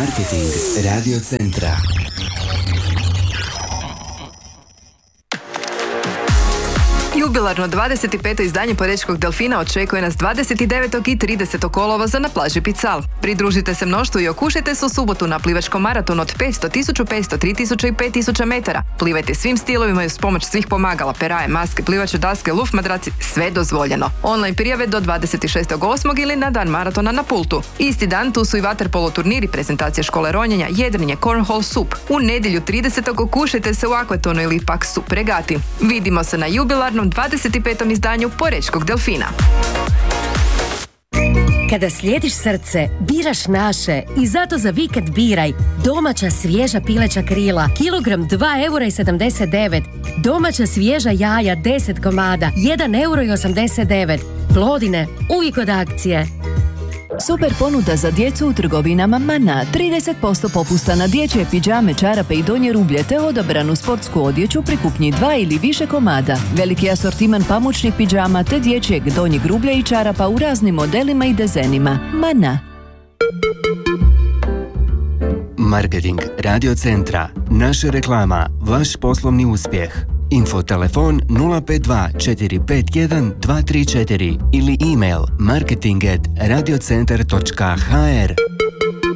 Marketing Radio Centra. Jubilarno 25. izdanje Porečkog delfina očekuje nas 29. i 30. kolovoza na plaži Pical. Pridružite se mnoštvu i okušajte se u subotu na plivačkom maratonu od 500, 1500, 3000 i 5000 metara. Plivajte svim stilovima i uz pomoć svih pomagala, peraje, maske, plivače daske, luft madraci, sve dozvoljeno. Online prijave do 26.8. ili na dan maratona na Pultu. Isti dan tu su i vaterpolo turniri, prezentacije škole ronjenja, jedrenje, cornhole, sup. U nedjelju 30. okušajte se u akvatonu ili pak sup regati. Vidimo se na jubilarnom 25. izdanju Porečkog delfina. Kada slijediš srce, biraš naše i zato za vikend biraj domaća svježa pileća krila, kilogram 2,79 €, domaća svježa jaja 10 komada, 1,89 €, Plodine, uvijek od akcije. Super ponuda za djecu u trgovinama Mana. 30% popusta na dječje pidžame, čarape i donje rublje te odabranu sportsku odjeću pri kupnji 2 ili više komada. Veliki asortiman pamučnih pidžama te dječjeg donjeg rublja i čarapa u raznim modelima i dezenima. Mana. Marketing Radio Centra. Naša reklama, vaš poslovni uspjeh. Info telefon 052 451 234 ili email marketing@radiocentar.hr.